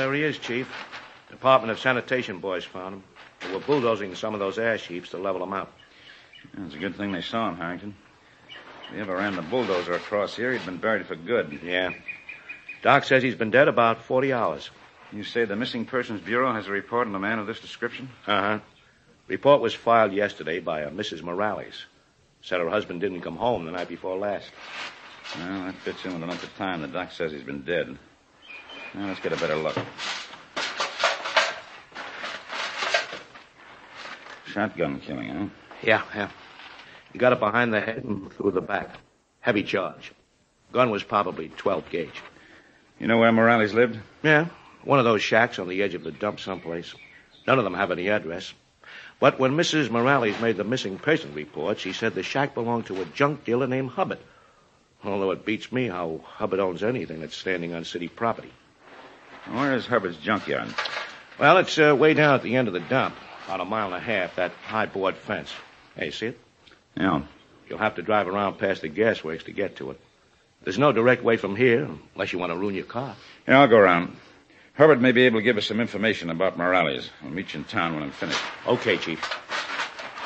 There he is, Chief. Department of Sanitation boys found him. They were bulldozing some of those ash heaps to level them out. Yeah, it's a good thing they saw him, Harrington. If he ever ran the bulldozer across here, he'd been buried for good. Yeah. Doc says he's been dead about 40 hours. You say the Missing Persons Bureau has a report on a man of this description? Uh-huh. Report was filed yesterday by a Mrs. Morales. Said her husband didn't come home the night before last. Well, that fits in with the length of time the doc says he's been dead. Now, let's get a better look. Shotgun killing, huh? Yeah. He got it behind the head and through the back. Heavy charge. Gun was probably 12 gauge. You know where Morales lived? Yeah, one of those shacks on the edge of the dump someplace. None of them have any address. But when Mrs. Morales made the missing person report, she said the shack belonged to a junk dealer named Hubbard. Although it beats me how Hubbard owns anything that's standing on city property. Where is Hubbard's junkyard? Well, it's way down at the end of the dump. About a mile and a half, that high board fence. Hey, see it? Yeah. You'll have to drive around past the gas works to get to it. There's no direct way from here, unless you want to ruin your car. Yeah, I'll go around. Hubbard may be able to give us some information about Morales. I'll meet you in town when I'm finished. Okay, Chief.